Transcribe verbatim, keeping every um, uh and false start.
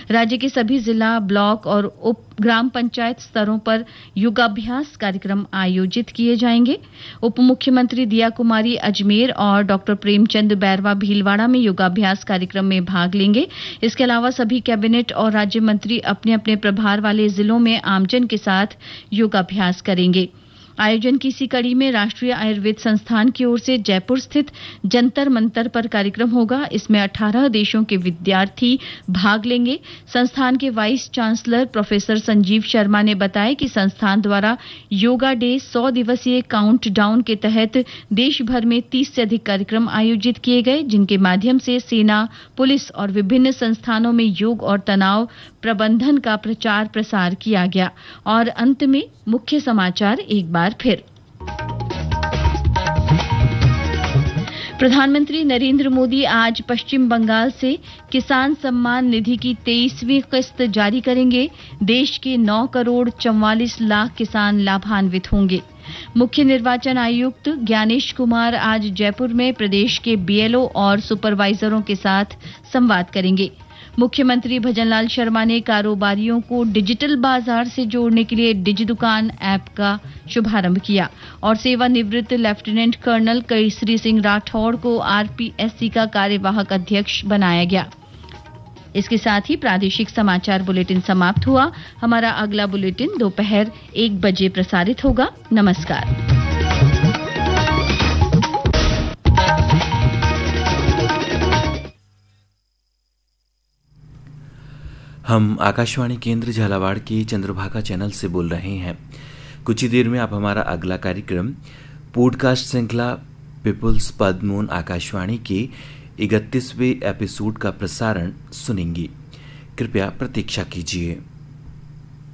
राज्य के सभी जिला, ब्लॉक और उप ग्राम पंचायत स्तरों पर योगाभ्यास कार्यक्रम आयोजित किए जाएंगे। उप मुख्यमंत्री दिया कुमारी अजमेर और डॉक्टर प्रेमचंद बैरवा भीलवाड़ा में योगाभ्यास कार्यक्रम में भाग लेंगे। इसके अलावा सभी कैबिनेट और राज्य मंत्री अपने अपने प्रभार वाले जिलों में आमजन के साथ योगाभ्यास करेंगे। आयोजन की इसी कड़ी में राष्ट्रीय आयुर्वेद संस्थान की ओर से जयपुर स्थित जंतर मंतर पर कार्यक्रम होगा। इसमें अठारह देशों के विद्यार्थी भाग लेंगे। संस्थान के vice chancellor professor Sanjeev Sharma ने बताया कि संस्थान द्वारा योगा डे सौ दिवसीय काउंट डाउन के तहत देश भर में तीस से अधिक कार्यक्रम आयोजित किए गए, जिनके माध्यम से सेना, पुलिस और विभिन्न संस्थानों में योग और तनाव प्रबंधन का प्रचार प्रसार किया गया। और अंत में मुख्य समाचार एक बार फिर। प्रधानमंत्री नरेंद्र मोदी आज पश्चिम बंगाल से किसान सम्मान निधि की तेईसवीं किस्त जारी करेंगे। देश के नौ करोड़ चौवालीस लाख किसान लाभान्वित होंगे। मुख्य निर्वाचन आयुक्त ज्ञानेश कुमार आज जयपुर में प्रदेश के बीएलओ और सुपरवाइजरों के साथ संवाद करेंगे। मुख्यमंत्री भजनलाल शर्मा ने कारोबारियों को डिजिटल बाजार से जोड़ने के लिए डिजि दुकान ऐप का शुभारंभ किया। और सेवानिवृत्त लेफ्टिनेंट कर्नल केसरी सिंह राठौड़ को आरपीएससी का कार्यवाहक अध्यक्ष बनाया गया। इसके साथ ही प्रादेशिक समाचार बुलेटिन समाप्त हुआ। हमारा अगला बुलेटिन दोपहर एक बजे प्रसारित होगा। नमस्कार। हम आकाशवाणी केंद्र झालावाड़ के चंद्रभागा चैनल से बोल रहे हैं। कुछ ही देर में आप हमारा अगला कार्यक्रम पॉडकास्ट श्रृंखला पीपुल्स पद्मून आकाशवाणी के इकतीसवें एपिसोड का प्रसारण सुनेंगे। कृपया प्रतीक्षा कीजिए।